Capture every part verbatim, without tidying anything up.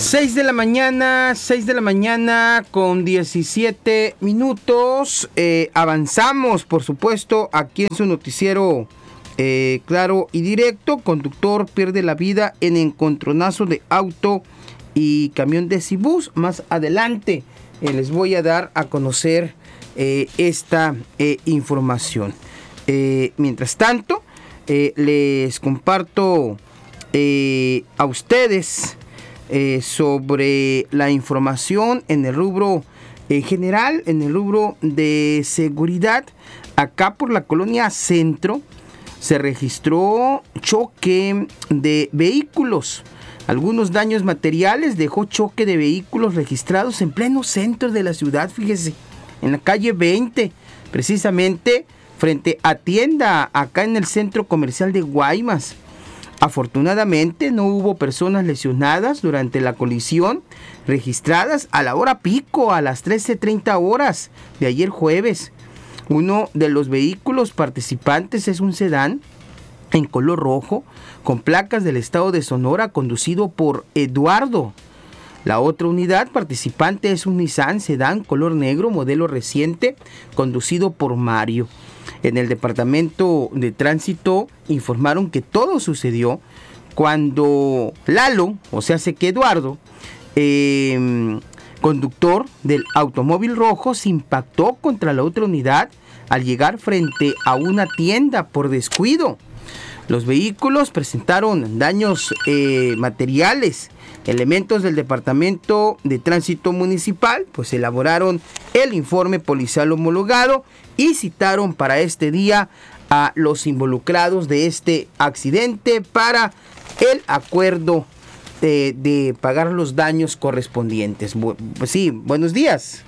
seis de la mañana, seis de la mañana con diecisiete minutos. Eh, avanzamos, por supuesto, aquí en su noticiero eh, claro y directo. Conductor pierde la vida en encontronazo de auto y camión de Cibús. Más adelante eh, les voy a dar a conocer eh, esta eh, información. Eh, mientras tanto, eh, les comparto eh, a ustedes Eh, sobre la información en el rubro eh, general, en el rubro de seguridad. Acá por la colonia Centro se registró choque de vehículos. Algunos daños materiales dejó choque de vehículos registrados en pleno centro de la ciudad, fíjese, en la calle veinte, precisamente frente a tienda, acá en el centro comercial de Guaymas. Afortunadamente no hubo personas lesionadas durante la colisión registradas a la hora pico, a las trece treinta horas de ayer jueves. Uno de los vehículos participantes es un sedán en color rojo con placas del estado de Sonora conducido por Eduardo. La otra unidad participante es un Nissan sedán color negro modelo reciente conducido por Mario. En el departamento de tránsito informaron que todo sucedió cuando Lalo, o sea, sé que Eduardo, eh, conductor del automóvil rojo, se impactó contra la otra unidad al llegar frente a una tienda por descuido. Los vehículos presentaron daños eh, materiales. Elementos del Departamento de Tránsito Municipal pues elaboraron el informe policial homologado y citaron para este día a los involucrados de este accidente para el acuerdo de, de pagar los daños correspondientes. Bu- pues sí, buenos días.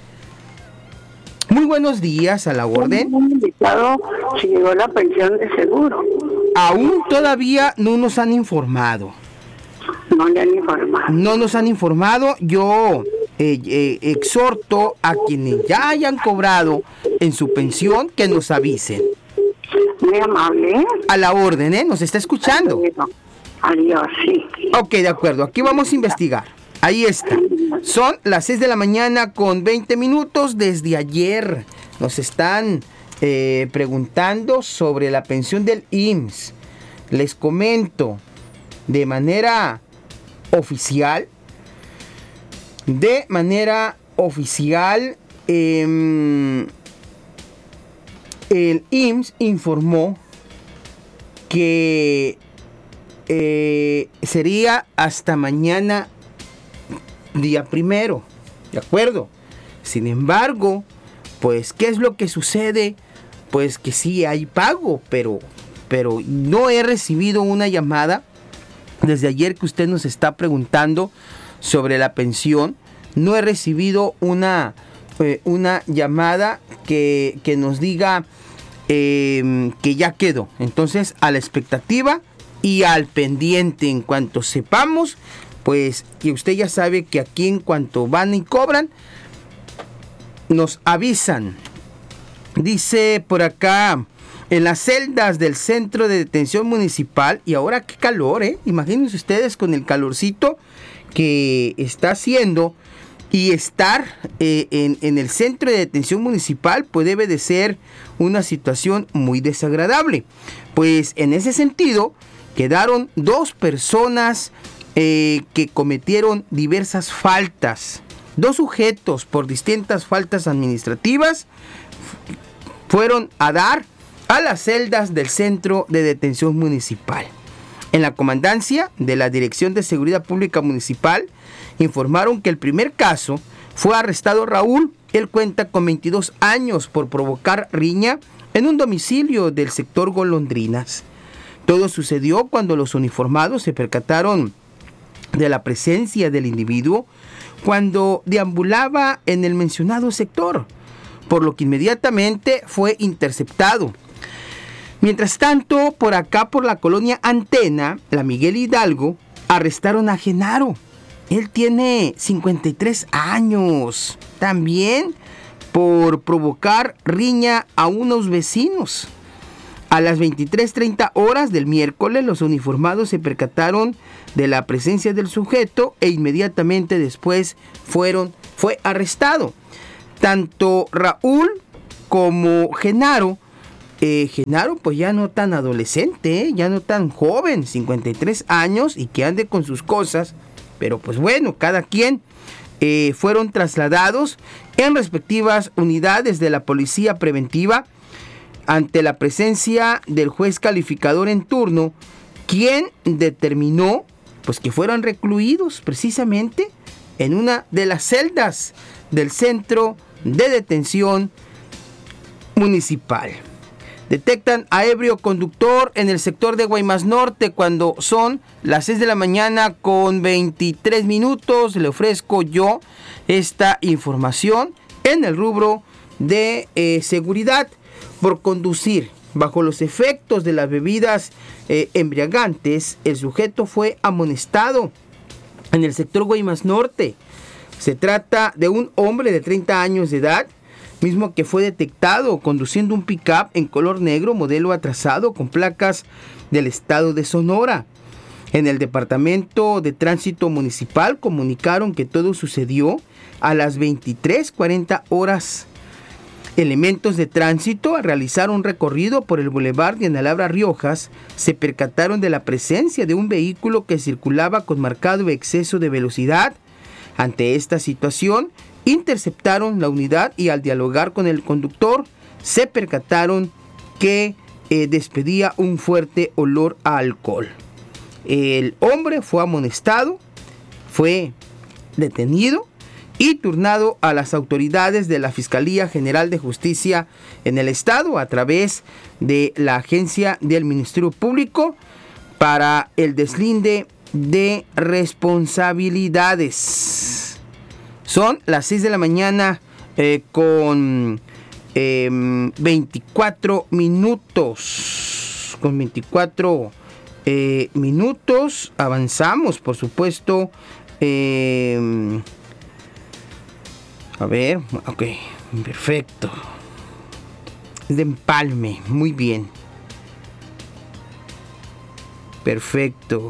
Muy buenos días, a la orden. Indicado si llegó la pensión de seguro. Aún todavía no nos han informado. No le han informado. No nos han informado. Yo eh, eh, exhorto a quienes ya hayan cobrado en su pensión que nos avisen. Muy amable. A la orden, ¿eh? Nos está escuchando. Adiós, sí. Ok, de acuerdo. Aquí vamos a investigar. Ahí está. Son las seis de la mañana con veinte minutos. Desde ayer nos están eh, preguntando sobre la pensión del I M S S. Les comento de manera oficial, de manera oficial, eh, el I M S S informó que eh, sería hasta mañana día primero, ¿de acuerdo? Sin embargo, pues, ¿qué es lo que sucede? Pues que sí hay pago, pero, pero no he recibido una llamada desde ayer que usted nos está preguntando sobre la pensión. No he recibido una, eh, una llamada que, que nos diga eh, que ya quedó. Entonces, a la expectativa y al pendiente en cuanto sepamos. Pues que usted ya sabe que aquí en cuanto van y cobran, nos avisan. Dice por acá, en las celdas del centro de detención municipal, y ahora qué calor, ¿eh? Imagínense ustedes con el calorcito que está haciendo y estar eh, en, en el centro de detención municipal, pues debe de ser una situación muy desagradable. Pues en ese sentido, quedaron dos personas Eh, que cometieron diversas faltas. Dos sujetos por distintas faltas administrativas fueron a dar a las celdas del centro de detención municipal. En la comandancia de la Dirección de Seguridad Pública Municipal informaron que el primer caso fue arrestado Raúl. Él cuenta con veintidós años por provocar riña en un domicilio del sector Golondrinas. Todo sucedió cuando los uniformados se percataron de la presencia del individuo cuando deambulaba en el mencionado sector, por lo que inmediatamente fue interceptado. Mientras tanto, por acá por la colonia Antena, la Miguel Hidalgo, arrestaron a Genaro. Él tiene cincuenta y tres años, también por provocar riña a unos vecinos. A las veintitrés treinta horas del miércoles, los uniformados se percataron de la presencia del sujeto e inmediatamente después fueron, fue arrestado. Tanto Raúl como Genaro, eh, Genaro pues ya no tan adolescente, eh, ya no tan joven, cincuenta y tres años y que ande con sus cosas, pero pues bueno, cada quien, eh, fueron trasladados en respectivas unidades de la policía preventiva ante la presencia del juez calificador en turno, quien determinó pues que fueran recluidos precisamente en una de las celdas del centro de detención municipal. Detectan a ebrio conductor en el sector de Guaymas Norte cuando son las seis de la mañana con veintitrés minutos. Le ofrezco yo esta información en el rubro de eh, seguridad. Por conducir bajo los efectos de las bebidas eh, embriagantes, el sujeto fue amonestado en el sector Guaymas Norte. Se trata de un hombre de treinta años de edad, mismo que fue detectado conduciendo un pick-up en color negro, modelo atrasado, con placas del estado de Sonora. En el Departamento de Tránsito Municipal comunicaron que todo sucedió a las veintitrés cuarenta horas. Elementos de tránsito, al realizar un recorrido por el Boulevard de Analabra Riojas, se percataron de la presencia de un vehículo que circulaba con marcado exceso de velocidad. Ante esta situación, interceptaron la unidad y al dialogar con el conductor, se percataron que eh, despedía un fuerte olor a alcohol. El hombre fue amonestado, fue detenido y turnado a las autoridades de la Fiscalía General de Justicia en el estado a través de la agencia del Ministerio Público para el deslinde de responsabilidades. Son las seis de la mañana eh, con eh, veinticuatro minutos. Con veinticuatro eh, minutos avanzamos, por supuesto. Eh, A ver, ok, perfecto. Es de Empalme, muy bien. Perfecto.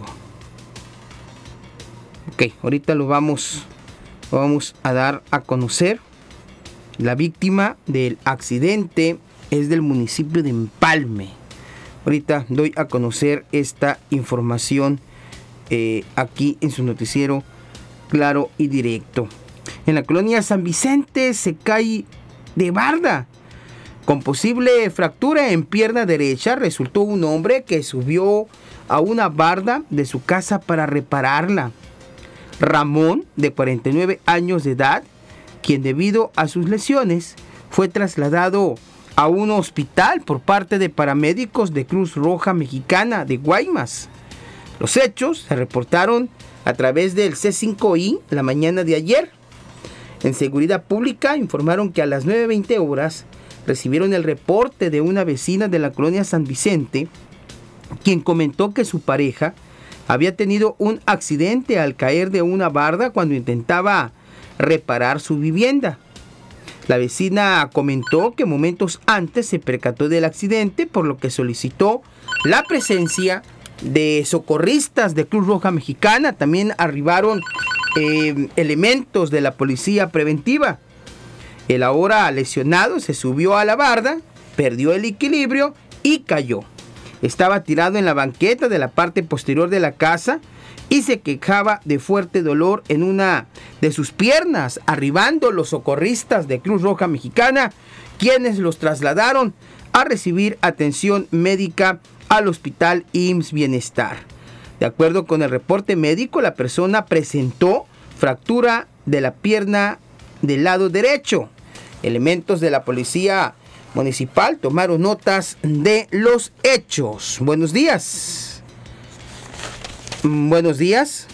Ok, ahorita lo vamos, lo vamos a dar a conocer. La víctima del accidente es del municipio de Empalme. Ahorita doy a conocer esta información eh, aquí en su noticiero Claro y Directo. En la colonia San Vicente se cae de barda. Con posible fractura en pierna derecha, resultó un hombre que subió a una barda de su casa para repararla. Ramón, de cuarenta y nueve años de edad, quien debido a sus lesiones fue trasladado a un hospital por parte de paramédicos de Cruz Roja Mexicana de Guaymas. Los hechos se reportaron a través del C cinco I la mañana de ayer. En Seguridad Pública informaron que a las nueve veinte horas recibieron el reporte de una vecina de la colonia San Vicente, quien comentó que su pareja había tenido un accidente al caer de una barda cuando intentaba reparar su vivienda. La vecina comentó que momentos antes se percató del accidente, por lo que solicitó la presencia de socorristas de Cruz Roja Mexicana. También arribaron Eh, elementos de la policía preventiva. El ahora lesionado se subió a la barda, perdió el equilibrio y cayó. Estaba tirado en la banqueta de la parte posterior de la casa y se quejaba de fuerte dolor en una de sus piernas, arribando los socorristas de Cruz Roja Mexicana, quienes los trasladaron a recibir atención médica al hospital I M S S Bienestar. De acuerdo con el reporte médico, la persona presentó fractura de la pierna del lado derecho. Elementos de la policía municipal tomaron notas de los hechos. Buenos días. Buenos días.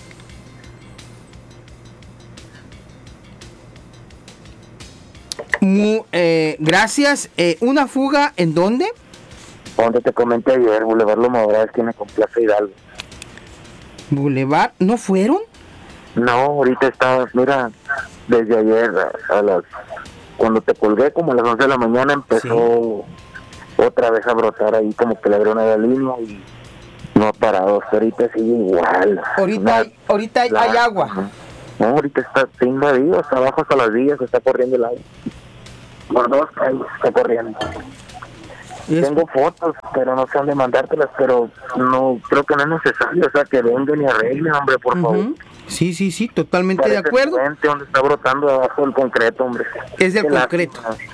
Mu, eh, gracias. Eh, ¿Una fuga en dónde? Donde te comenté ayer, Boulevard Loma Dorada, esquina con Plaza Hidalgo. Boulevard, ¿no fueron? No, ahorita está, mira, desde ayer a, a las, cuando te colgué como a las once de la mañana empezó sí. otra vez a brotar ahí como que le abrieron a la línea y, No ha parado, hasta ahorita sigue igual. Ahorita, Una- hay, ahorita hay, la- hay agua. No, ahorita está, está invadido, hasta abajo hasta las vías, está corriendo el agua. Por dos calles está corriendo. Es- Tengo fotos, pero no sé dónde mandártelas, pero no, creo que no es necesario, o sea, que vengan y arreglen, hombre, por Ujú. favor. Sí, sí, sí, totalmente de Parece acuerdo. evidente donde está brotando abajo el concreto, hombre. Es del Qué concreto. lástima.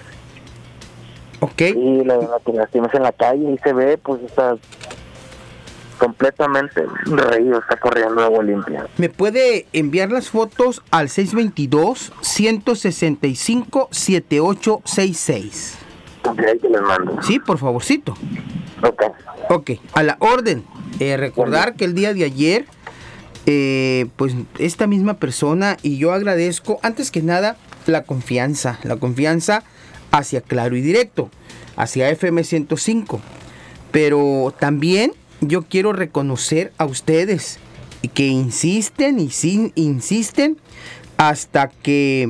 Ok. Sí, la, la que lastimos en la calle y se ve, pues está completamente río, está corriendo agua limpia. ¿Me puede enviar las fotos al seis dos dos, uno seis cinco, siete ocho seis seis? Ok, ahí te les mando. Sí, por favorcito. Ok. Ok, a la orden. Eh, recordar que el día de ayer, eh, pues esta misma persona, y yo agradezco, antes que nada, la confianza, la confianza hacia Claro y Directo, hacia F M ciento cinco. Pero también yo quiero reconocer a ustedes que insisten y sin, insisten hasta que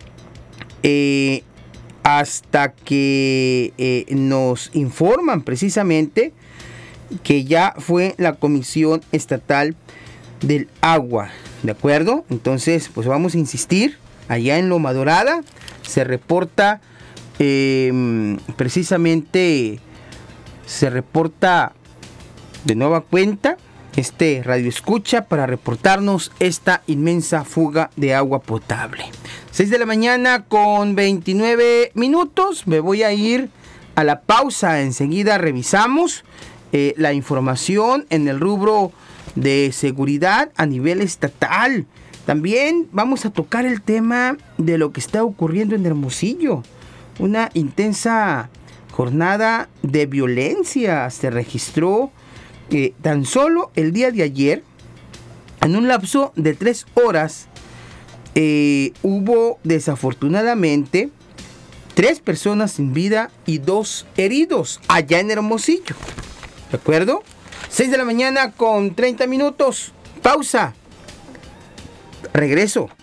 eh, hasta que eh, nos informan precisamente que ya fue la Comisión Estatal del Agua, ¿de acuerdo? Entonces, pues vamos a insistir. Allá en Loma Dorada se reporta eh, precisamente se reporta de nueva cuenta este radio escucha para reportarnos esta inmensa fuga de agua potable. seis de la mañana con veintinueve minutos. Me voy a ir a la pausa. Enseguida revisamos eh, la información en el rubro de seguridad a nivel estatal. También vamos a tocar el tema de lo que está ocurriendo en Hermosillo. Una intensa jornada de violencia se registró eh, tan solo el día de ayer. En un lapso de tres horas eh, hubo desafortunadamente tres personas sin vida y dos heridos allá en Hermosillo. ¿De acuerdo? seis de la mañana con treinta minutos. Pausa. Regreso.